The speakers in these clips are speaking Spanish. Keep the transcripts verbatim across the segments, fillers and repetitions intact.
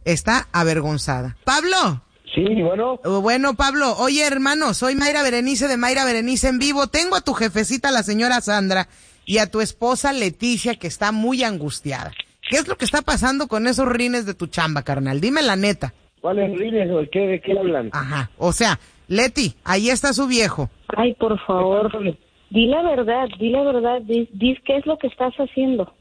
está avergonzada. ¡Pablo! Sí, bueno. Bueno, Pablo, oye, hermano, soy Mayra Berenice de Mayra Berenice en Vivo. Tengo a tu jefecita, la señora Sandra, y a tu esposa Leticia, que está muy angustiada. ¿Qué es lo que está pasando con esos rines de tu chamba, carnal? Dime la neta. ¿Cuáles rines o de qué, de qué hablan? Ajá, o sea, Leti, ahí está su viejo. Ay, por favor, di la verdad, di la verdad, di, di qué es lo que estás haciendo.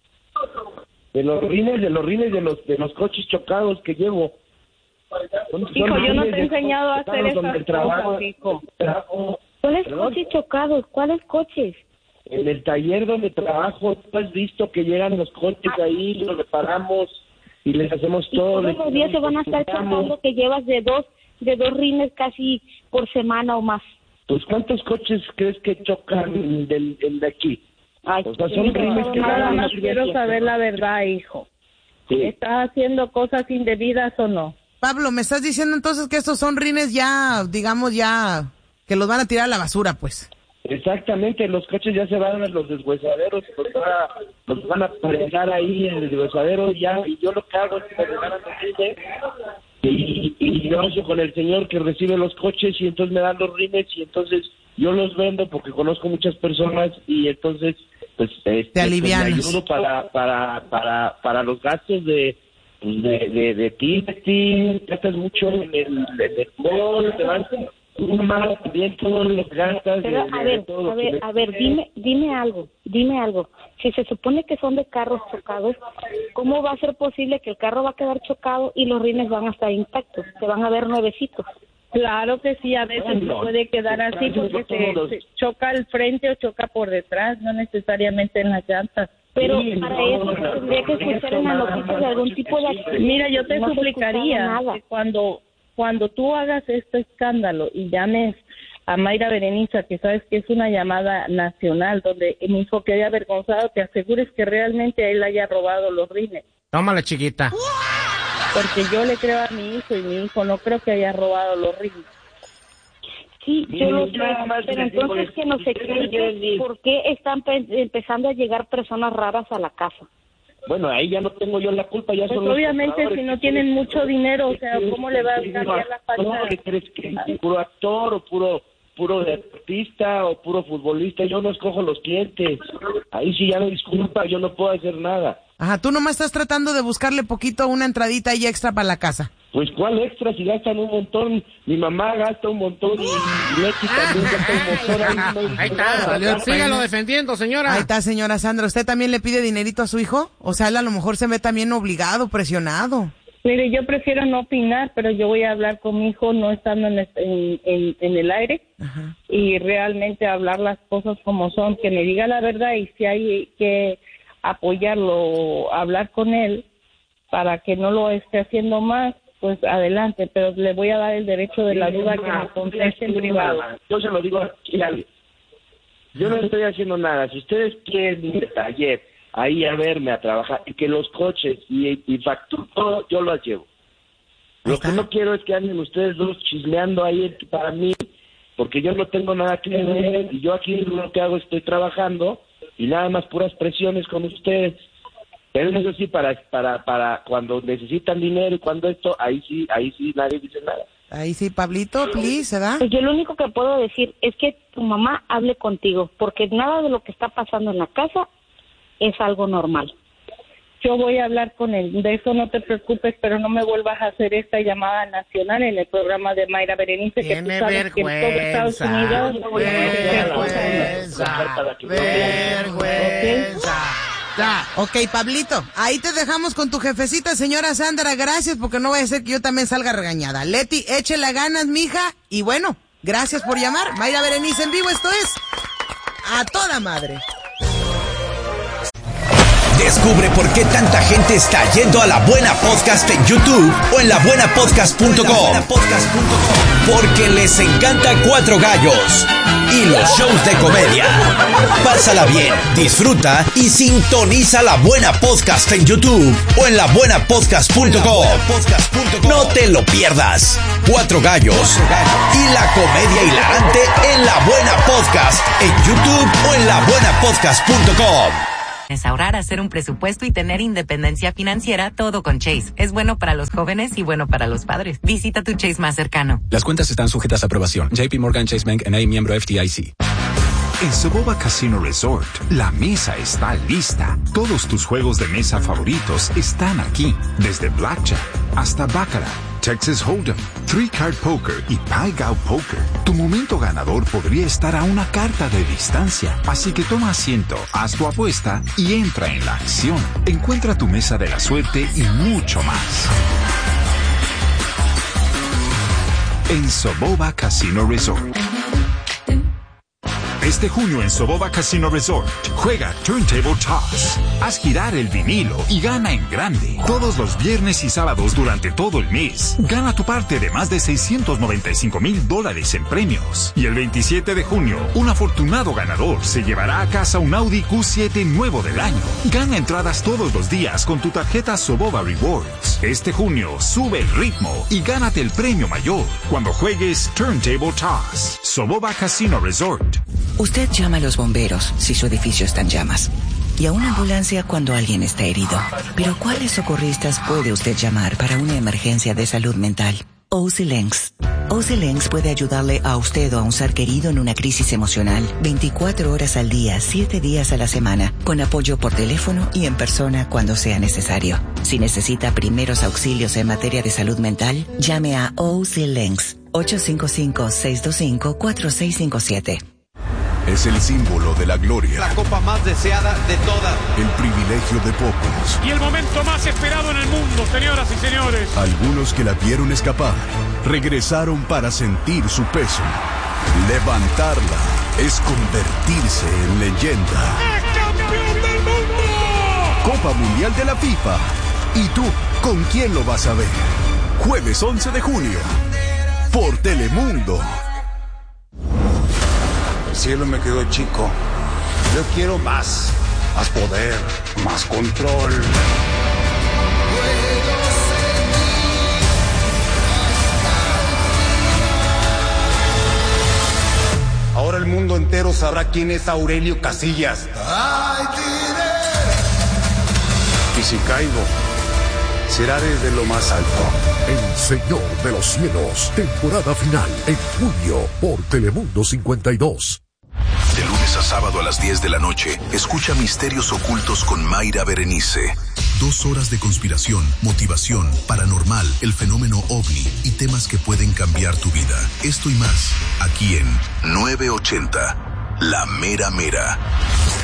De los rines, de los rines de los de los coches chocados que llevo. Son, Hijo, son yo no te he de enseñado a hacer donde esas trabajo, cosas, hijo. trabajo, ¿Cuáles perdón, coches chocados? ¿Cuáles coches? En el taller donde trabajo, tú has visto que llegan los coches ahí, los reparamos y les hacemos Y todo. todos los días se van a estar chocando, que llevas de dos, de dos rines casi por semana o más. Pues, ¿cuántos coches crees que chocan del, del de aquí? Ay, O sea, son rines que nada van a más quiero saber la verdad, hijo. Sí. ¿Estás haciendo cosas indebidas o no? Pablo, ¿me estás diciendo entonces que estos son rines ya, digamos ya, que los van a tirar a la basura, pues? Exactamente, los coches ya se van a los deshuesaderos, los, va, los van a pegar ahí en el deshuesadero ya, y yo lo que hago es que me regalan los rines y, y yo hablo con el señor que recibe los coches y entonces me dan los rines y entonces yo los vendo porque conozco muchas personas y entonces pues, este, te alivianas. pues, me ayudo para, para, para, para los gastos de pues, de, de, de ti, de ti, gastas mucho en el, en el mall, te vas un mal también todos los gastas. Pero, de, a de, ver, de todo a ver, que a ver, dime, dime algo, dime algo. Si se supone que son de carros chocados, ¿cómo va a ser posible que el carro va a quedar chocado y los rines van a estar intactos? Se van a ver nuevecitos. Claro que sí, a veces No, se puede quedar así porque se, se choca al frente o choca por detrás, no necesariamente en las llantas. Pero Sí, para no, eso no, se tendría que escuchar en la noticia de algún tipo de accidente. Mira, yo te No se suplicaría escuchaba nada. que cuando, cuando tú hagas este escándalo y llames a Mayra Berenice, que sabes que es una llamada nacional, donde mi hijo quede avergonzado, te asegures que realmente a él haya robado los rines. Tómala, chiquita. Porque yo le creo a mi hijo y mi hijo no creo que haya robado los rines. Sí, yo lo sé, Nada más pero les digo, entonces que nos ustedes explique quieren ir. por qué están pe- empezando a llegar personas raras a la casa. Bueno, ahí ya no tengo yo la culpa, ya Pues son los obviamente compradores si no que tienen quieren- mucho dinero, o sea, que ¿cómo le va a quieren cambiar la actor, fachada? ¿qué crees que puro actor o puro puro deportista o puro futbolista? Yo no escojo los clientes. Ahí sí ya me disculpa, yo no puedo hacer nada. Ajá, tú nomás estás tratando de buscarle poquito una entradita ahí extra para la casa. Pues ¿cuál extra? Si gastan un montón, mi mamá gasta un montón y Leti también gasta un montón. Ahí, no hay Ahí nada. está, Salió el sígalo peine. defendiendo, señora. Ahí está, señora Sandra. ¿Usted también le pide dinerito a su hijo? O sea, él a lo mejor se ve también obligado, presionado. Mire, yo prefiero no opinar, pero yo voy a hablar con mi hijo no estando en, este- en, en, en el aire. Ajá. Y realmente hablar las cosas como son, que me diga la verdad y si hay que apoyarlo, hablar con él para que no lo esté haciendo más, pues adelante, pero le voy a dar el derecho de la duda que me conteste en privado. Yo se lo digo aquí a alguien. Yo no estoy haciendo nada. Si ustedes quieren ir al taller ahí a verme a trabajar y que los coches y, y facturo todo, yo los llevo. Lo que no quiero es que anden ustedes dos chismeando ahí para mí, porque yo no tengo nada que ver y yo aquí lo que hago estoy trabajando y nada más puras presiones con ustedes. Pero eso sí, para para para cuando necesitan dinero y cuando esto, ahí sí, ahí sí nadie dice nada. Ahí sí, Pablito, please, ¿verdad? Pues yo lo único que puedo decir es que tu mamá hable contigo, porque nada de lo que está pasando en la casa es algo normal. Yo voy a hablar con él, de eso no te preocupes, pero no me vuelvas a hacer esta llamada nacional en el programa de Mayra Berenice, que tú Tiene sabes que en todo Estados vergüenza. Unidos... Vergüenza. Vergüenza. Ya. Ok, Pablito, ahí te dejamos con tu jefecita, señora Sandra, gracias, porque no vaya a ser que yo también salga regañada. Leti, échele ganas, mija, y bueno, gracias por llamar. Mayra Berenice en Vivo, esto es A Toda Madre. Descubre por qué tanta gente está yendo a La Buena Podcast en YouTube o en la buena podcast punto com. Porque les encanta Cuatro Gallos y los shows de comedia. Pásala bien, disfruta y sintoniza La Buena Podcast en YouTube o en la buena podcast punto com. No te lo pierdas. Cuatro Gallos y la comedia hilarante en La Buena Podcast en YouTube o en la buena podcast punto com. Es ahorrar, hacer un presupuesto y tener independencia financiera, todo con Chase. Es bueno para los jóvenes y bueno para los padres. Visita tu Chase más cercano. Las cuentas están sujetas a aprobación. J P Morgan Chase Bank N A, miembro F D I C. En Soboba Casino Resort, la mesa está lista. Todos tus juegos de mesa favoritos están aquí. Desde Blackjack hasta Baccarat, Texas Hold'em, Three Card Poker y Pai Gow Poker. Tu momento ganador podría estar a una carta de distancia. Así que toma asiento, haz tu apuesta y entra en la acción. Encuentra tu mesa de la suerte y mucho más en Soboba Casino Resort. Este junio en Soboba Casino Resort, juega Turntable Toss. Haz girar el vinilo y gana en grande. Todos los viernes y sábados durante todo el mes. Gana tu parte de más de seiscientos noventa y cinco mil dólares en premios. Y el veintisiete de junio, un afortunado ganador se llevará a casa un Audi Q siete nuevo del año. Gana entradas todos los días con tu tarjeta Soboba Rewards. Este junio, sube el ritmo y gánate el premio mayor cuando juegues Turntable Toss. Soboba Casino Resort. Usted llama a los bomberos si su edificio está en llamas y a una ambulancia cuando alguien está herido. Pero ¿cuáles socorristas puede usted llamar para una emergencia de salud mental? O C L E N X. O C L E N X puede ayudarle a usted o a un ser querido en una crisis emocional veinticuatro horas al día, siete días a la semana, con apoyo por teléfono y en persona cuando sea necesario. Si necesita primeros auxilios en materia de salud mental, llame a O C L E N X ocho cinco cinco, seis dos cinco, cuatro seis cinco siete. Es el símbolo de la gloria. La copa más deseada de todas. El privilegio de pocos. Y el momento más esperado en el mundo, señoras y señores. Algunos que la vieron escapar, regresaron para sentir su peso. Levantarla es convertirse en leyenda. ¡Es campeón del mundo! Copa Mundial de la FIFA. ¿Y tú, con quién lo vas a ver? Jueves once de junio. Por Telemundo. El cielo me quedó chico. Yo quiero más. Más poder. Más control. Ahora el mundo entero sabrá quién es Aurelio Casillas. Y si caigo, será desde lo más alto. El Señor de los Cielos, temporada final, en junio, por Telemundo cincuenta y dos. De lunes a sábado a las diez de la noche, escucha Misterios Ocultos con Mayra Berenice. Dos horas de conspiración, motivación, paranormal, el fenómeno ovni y temas que pueden cambiar tu vida. Esto y más, aquí en nueve ochenta, La Mera Mera.